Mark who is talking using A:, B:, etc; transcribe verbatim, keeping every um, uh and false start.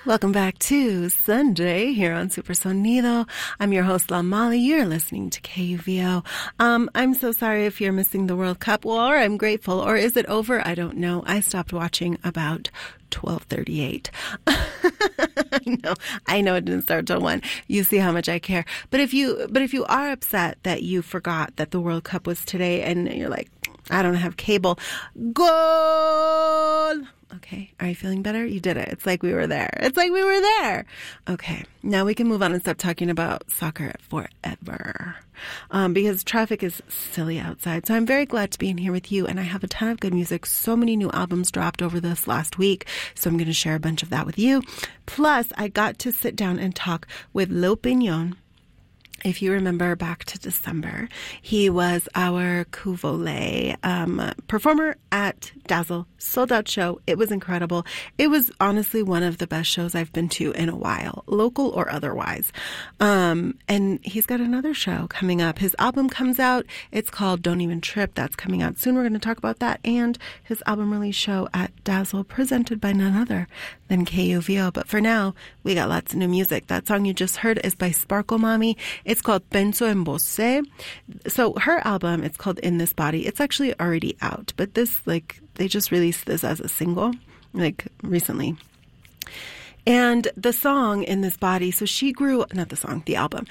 A: Welcome back to Sunday here on Super Sonido. I'm your host, La Molly. You're listening to K U V O. Um, I'm so sorry if you're missing the World Cup. Well, or I'm grateful. Or is it over? I don't know. I stopped watching about twelve thirty-eight. I know. I know it didn't start till one. You see how much I care. But if you, but if you are upset that you forgot that the World Cup was today and you're like, I don't have cable. Goal! Okay, are you feeling better? You did it. It's like we were there. It's like we were there. Okay, now we can move on and stop talking about soccer forever. Um, because traffic is silly outside. So I'm very glad to be in here with you, and I have a ton of good music. So many new albums dropped over this last week, so I'm going to share a bunch of that with you. Plus, I got to sit down and talk with Lil Pignon. If you remember back to December, he was our Cuvole um, performer at Dazzle. Sold out show. It was incredible. It was honestly one of the best shows I've been to in a while, local or otherwise. Um, and he's got another show coming up. His album comes out. It's called Don't Even Trip. That's coming out soon. We're going to talk about that and his album release show at Dazzle, presented by none other than K U V O. But for now, we got lots of new music. That song you just heard is by Sparkle Mommy. It's called Penso en Você. So her album, it's called In This Body. It's actually already out, but this, like, they just released this as a single, like, recently. And the song In This Body, so she grew, not the song, the album.